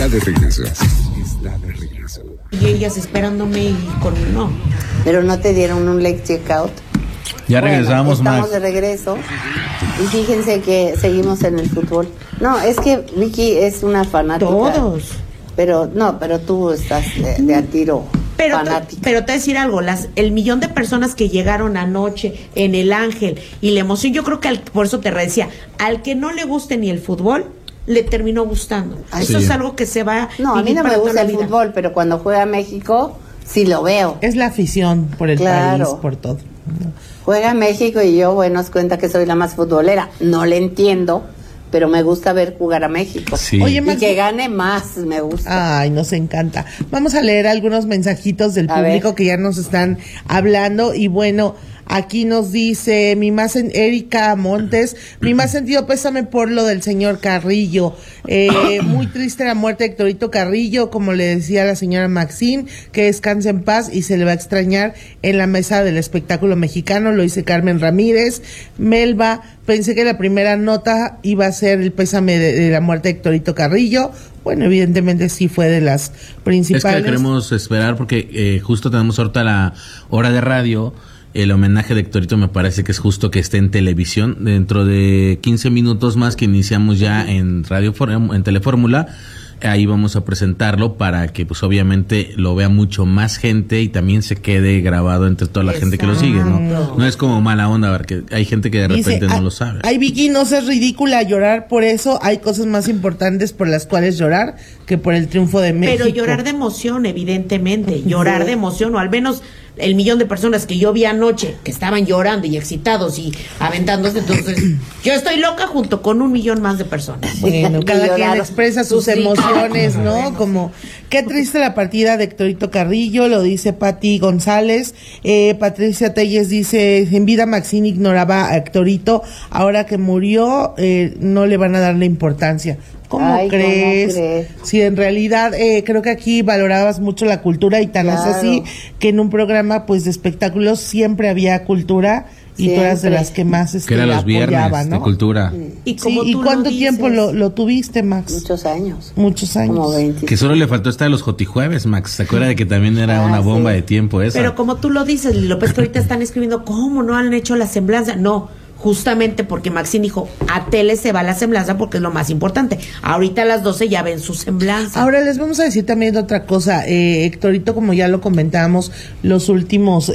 está de regreso. Y ellas esperándome y con no. Pero no te dieron un late checkout. Ya regresamos, estamos Max. de regreso y fíjense que seguimos en el fútbol. No, es que Vicky es una fanática. Todos. Pero tú estás de a tiro fanática. Pero te voy a decir algo, el millón de personas que llegaron anoche en el Ángel y la emoción, yo creo que por eso te decía, al que no le guste ni el fútbol, le terminó gustando. Eso es algo que se va. No, a mí no me gusta el fútbol, pero cuando juega México sí lo veo. Es la afición por el país, por todo. Juega México y yo, bueno, os cuenta que soy la más futbolera. No le entiendo, pero me gusta ver jugar a México. Sí. Oye, y que gane más, me gusta. Ay, nos encanta. Vamos a leer algunos mensajitos del público que ya nos están hablando. Y bueno, aquí nos dice Erika Montes, mi más sentido pésame por lo del señor Carrillo. Muy triste la muerte de Héctorito Carrillo, como le decía la señora Maxine, que descanse en paz y se le va a extrañar en la mesa del espectáculo mexicano, lo dice Carmen Ramírez. Melba, pensé que la primera nota iba a ser el pésame de la muerte de Héctorito Carrillo. Bueno, evidentemente sí fue de las principales. Es que queremos esperar porque justo tenemos ahorita la hora de radio. El homenaje de Héctorito me parece que es justo que esté en televisión. Dentro de 15 minutos más que iniciamos ya en en Telefórmula, ahí vamos a presentarlo para que pues obviamente lo vea mucho más gente y también se quede grabado entre toda la gente que lo sigue, ¿no? No es como mala onda, porque hay gente que de repente no lo sabe. Ay, Vicky, no seas ridícula llorar por eso. Hay cosas más importantes por las cuales llorar que por el triunfo de México. Pero llorar de emoción, evidentemente. Llorar de emoción, o al menos el millón de personas que yo vi anoche que estaban llorando y excitados y aventándose, entonces yo estoy loca junto con 1 millón más de personas. Bueno, cada quien expresa sus emociones, ¿no? Como, qué triste la partida de Héctorito Carrillo, lo dice Pati González. Patricia Telles dice, en vida Maxine ignoraba a Héctorito, ahora que murió no le van a dar la importancia. ¿Cómo crees? Sí, en realidad creo que aquí valorabas mucho la cultura y tan es así que en un programa pues de espectáculos siempre había cultura y tú eras de las que más que era los apoyaba, viernes, ¿no? De cultura. Y, como ¿y cuánto tiempo lo tuviste, Max? Muchos años. Como 20. Que solo le faltó estar los Jotijueves, Max. ¿Se acuerda de que también era una bomba de tiempo esa? Pero como tú lo dices, López, que ahorita están escribiendo, ¿cómo no han hecho la semblanza? No. Justamente porque Maxine dijo, a tele se va la semblanza porque es lo más importante. Ahorita a las 12 ya ven su semblanza. Ahora les vamos a decir también otra cosa. Héctorito, como ya lo comentábamos, las últimas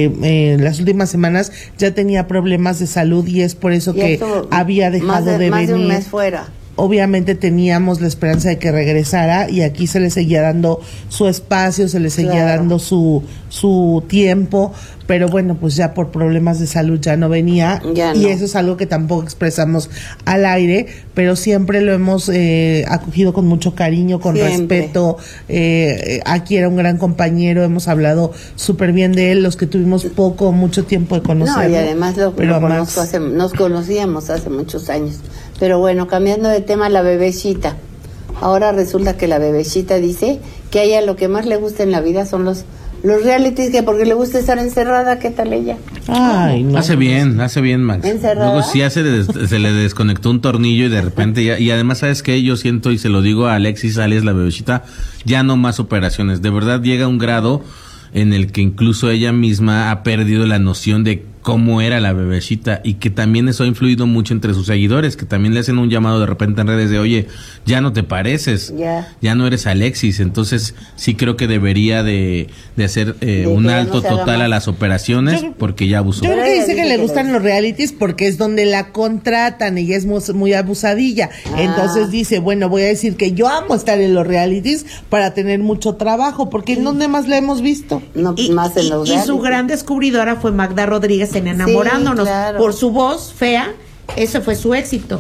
semanas ya tenía problemas de salud y es por eso que había dejado de venir. Más de un mes fuera. Obviamente teníamos la esperanza de que regresara y aquí se le seguía dando su espacio, se le seguía dando su tiempo, pero bueno, pues ya por problemas de salud ya no venía y eso es algo que tampoco expresamos al aire, pero siempre lo hemos acogido con mucho cariño, con respeto. Aquí era un gran compañero, hemos hablado súper bien de él, los que tuvimos mucho tiempo de conocerlo. No, y además lo conozco nos conocíamos hace muchos años. Pero bueno, cambiando de tema, la bebecita. Ahora resulta que la bebecita dice que a ella lo que más le gusta en la vida son los realities, que porque le gusta estar encerrada. ¿Qué tal ella? Ay, no. Hace bien, Max. ¿Encerrada? Luego sí se le desconectó un tornillo y de repente y además, ¿sabes qué? Yo siento y se lo digo a Alexis, alias la bebecita, ya no más operaciones. De verdad llega a un grado en el que incluso ella misma ha perdido la noción de cómo era la bebecita y que también eso ha influido mucho entre sus seguidores, que también le hacen un llamado de repente en redes de, oye, ya no te pareces, ya no eres Alexis. Entonces sí creo que debería de hacer un alto total a las operaciones porque ya abusó. Yo creo que dice que le gustan los realities porque es donde la contratan, ella es muy abusadilla. Entonces dice, bueno, voy a decir que yo amo estar en los realities para tener mucho trabajo, porque ¿en dónde más la hemos visto? No, más en los realities. Y su gran descubridora fue Magda Rodríguez en Enamorándonos, por su voz fea. Eso fue su éxito.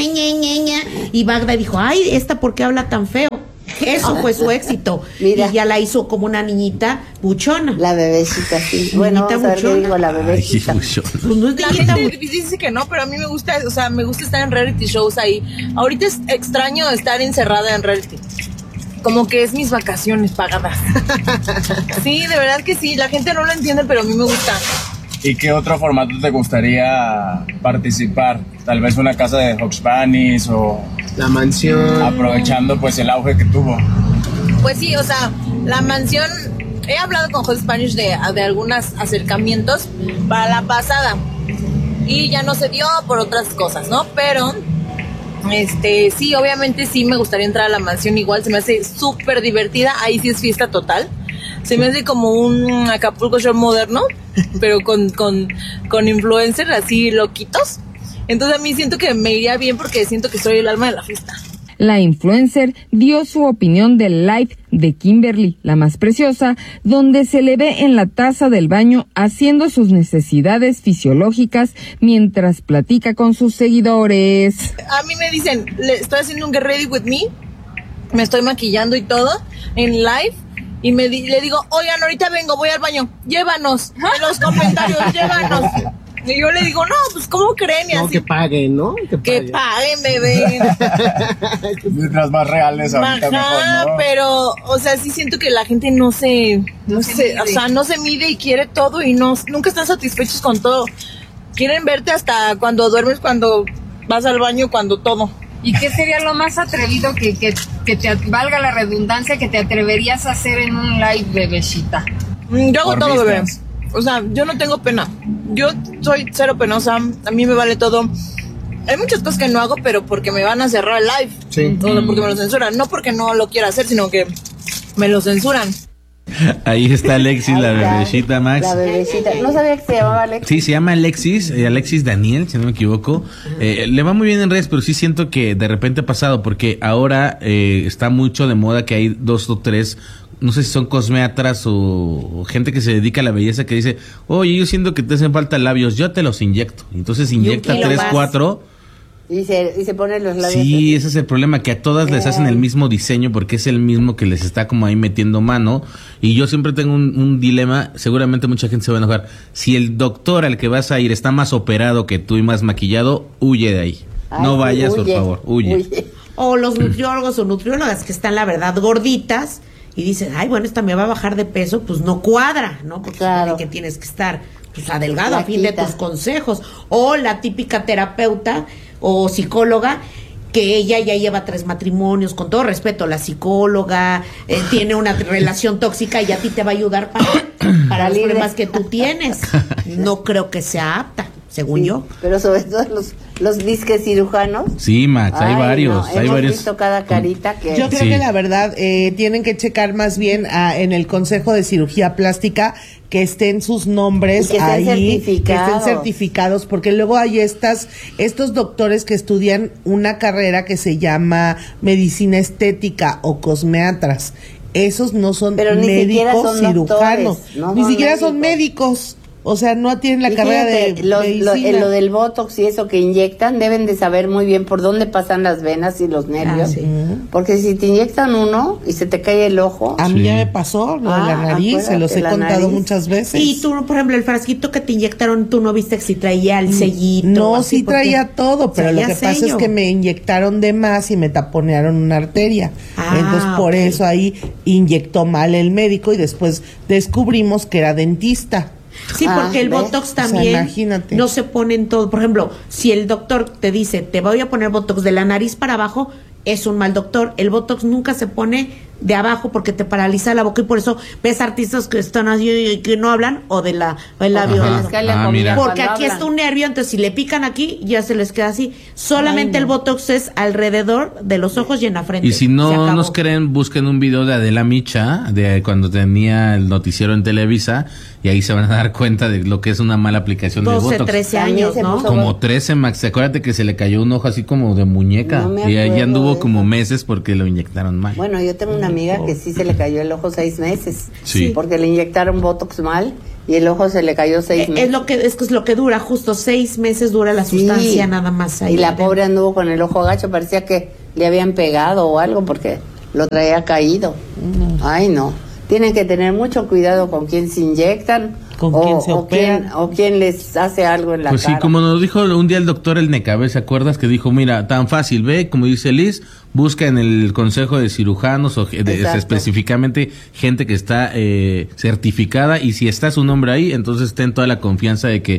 Y Magda dijo, ay, ¿esta por qué habla tan feo? Eso fue su éxito. Mira. Y ya la hizo como una niñita buchona. La bebecita, sí. Bueno, vamos a ver qué digo la bebecita. Pues no es la gente dice que no, pero a mí me gusta, o sea, me gusta estar en reality shows ahí. Ahorita es extraño estar encerrada en reality. Como que es mis vacaciones pagadas. Sí, de verdad que sí. La gente no lo entiende, pero a mí me gusta. ¿Y qué otro formato te gustaría participar? Tal vez una casa de Hawks Bunnies o La mansión. Aprovechando pues el auge que tuvo. Pues sí, o sea, la mansión, he hablado con Hot Spanish de algunos acercamientos para la pasada y ya no se dio por otras cosas, ¿no? Pero, sí, obviamente sí me gustaría entrar a la mansión, igual se me hace súper divertida, ahí sí es fiesta total. Se me hace como un Acapulco Shore moderno, pero con influencers así loquitos. Entonces a mí siento que me iría bien porque siento que soy el alma de la fiesta. La influencer dio su opinión del live de Kimberly, la más preciosa, donde se le ve en la taza del baño haciendo sus necesidades fisiológicas mientras platica con sus seguidores. A mí me dicen, estoy haciendo un Get Ready With Me, me estoy maquillando y todo en live, y le digo, oigan, ahorita vengo, voy al baño, llévanos, en los comentarios, llévanos. Y yo le digo, no, pues, ¿cómo creen? Y no, así, que paguen, ¿no? Que paguen, bebé. Mientras más reales ahorita mejor, ¿no? Pero, o sea, sí siento que la gente no se mide y quiere todo y nunca están satisfechos con todo. Quieren verte hasta cuando duermes, cuando vas al baño, cuando todo. ¿Y qué sería lo más atrevido que te valga la redundancia que te atreverías a hacer en un live, bebecita? Yo hago todo, bebé. O sea, yo no tengo pena. Yo soy cero penosa. A mí me vale todo. Hay muchas cosas que no hago, pero porque me van a cerrar el live. Sí. O porque me lo censuran. No porque no lo quiera hacer, sino que me lo censuran. Ahí está Alexis, la bebecita, Max. La bebecita. No sabía que se llamaba Alexis. Sí, se llama Alexis, Alexis Daniel, si no me equivoco. Le va muy bien en redes, pero sí siento que de repente ha pasado, porque ahora está mucho de moda que hay 2 o 3, no sé si son cosméatras o gente que se dedica a la belleza, que dice, oye, yo siento que te hacen falta labios, yo te los inyecto. Entonces inyecta 3, 4... Y se ponen los labios. Sí, ese es el problema, que a todas les hacen el mismo diseño porque es el mismo que les está como ahí metiendo mano. Y yo siempre tengo un dilema, seguramente mucha gente se va a enojar. Si el doctor al que vas a ir está más operado que tú y más maquillado, huye de ahí. Ay, no vayas, huye, por favor, huye. O los nutriólogos o nutriólogas que están, la verdad, gorditas y dicen, ay, bueno, esta me va a bajar de peso, pues no cuadra, ¿no? Porque claro, que tienes que estar pues adelgado a fin de tus consejos. O la típica terapeuta o psicóloga que ella ya lleva 3 matrimonios, con todo respeto, la psicóloga tiene una relación tóxica y a ti te va a ayudar para los problemas que tú tienes. No creo que sea apta, según yo. Pero sobre todo los disques cirujanos. Sí, Max, hay varios. No, hemos visto cada carita que... Yo creo que la verdad tienen que checar más bien en el Consejo de Cirugía Plástica que estén sus nombres que ahí, que estén certificados, porque luego hay estos doctores que estudian una carrera que se llama medicina estética o cosméatras. Esos no son médicos cirujanos, ni siquiera son médicos. O sea, no tienen la carrera de medicina. Lo del botox y eso que inyectan, deben de saber muy bien por dónde pasan las venas y los nervios. Sí. Porque si te inyectan uno y se te cae el ojo... A mí ya me pasó lo de la nariz, se los he contado muchas veces. Y tú, por ejemplo, el frasquito que te inyectaron, tú no viste si traía el sellito. No, sí traía todo, pero lo que pasa es que me inyectaron de más y me taponearon una arteria. Entonces, por eso ahí inyectó mal el médico y después descubrimos que era dentista. Sí, porque el Botox también no se pone en todo. Por ejemplo, si el doctor te dice, te voy a poner Botox de la nariz para abajo, es un mal doctor. El Botox nunca se pone de abajo porque te paraliza la boca y por eso ves artistas que están así y que no hablan o del labio. Porque aquí está un nervio, entonces si le pican aquí ya se les queda así. Solamente el Botox es alrededor de los ojos y en la frente. Y si no nos creen, busquen un video de Adela Micha, de cuando tenía el noticiero en Televisa, y ahí se van a dar cuenta de lo que es una mala aplicación de Botox. 13 años, ¿no? Como 13, Max. Acuérdate que se le cayó un ojo así como de muñeca. Y ahí anduvo como meses porque lo inyectaron mal. Bueno, yo tengo una amiga que sí se le cayó el ojo 6 meses. Sí. Porque le inyectaron Botox mal y el ojo se le cayó 6 meses. Es lo que dura, justo 6 meses dura la sustancia nada más ahí. Y la pobre anduvo con el ojo gacho, parecía que le habían pegado o algo porque lo traía caído. Ay, no. Tienen que tener mucho cuidado con quién se inyectan quién se operan o quién les hace algo en la cara. Pues sí, como nos dijo un día el doctor El Necabe, ¿se acuerdas? Que dijo, mira, tan fácil, ve, como dice Liz, busca en el Consejo de Cirujanos o específicamente gente que está certificada, y si está su nombre ahí, entonces ten toda la confianza de que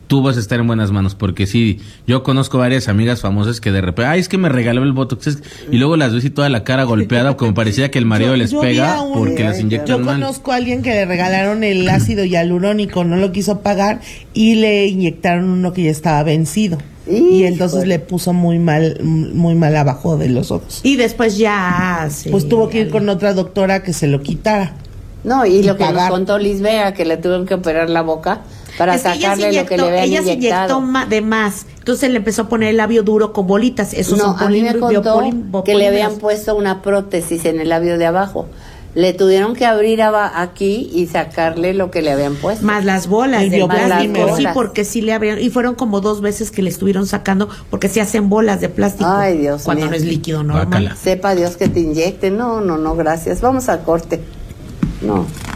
tú vas a estar en buenas manos, porque sí, yo conozco varias amigas famosas que de repente, ay, es que me regaló el Botox, y luego las ves y toda la cara golpeada, como parecía que el marido les pega porque las inyectan mal. Yo conozco a alguien que le regalaron el ácido hialurónico, no lo quiso pagar y le inyectaron uno que ya estaba vencido. Y entonces le puso muy mal abajo de los ojos. Y después ya pues tuvo que ir con otra doctora que se lo quitara. No, y lo que nos contó Lisbea, que le tuvieron que operar la boca para sacarle lo que le habían inyectado. Ella se inyectó de más, entonces le empezó a poner el labio duro con bolitas. Eso no, a mí me contó que le habían puesto una prótesis en el labio de abajo. Le tuvieron que abrir aquí y sacarle lo que le habían puesto. Más las bolas de plástico, sí, porque sí le abrieron. Y fueron como 2 veces que le estuvieron sacando, porque se hacen bolas de plástico. Ay, Dios mío. Cuando no es líquido normal. Sepa Dios que te inyecte. No, gracias. Vamos a corte. No.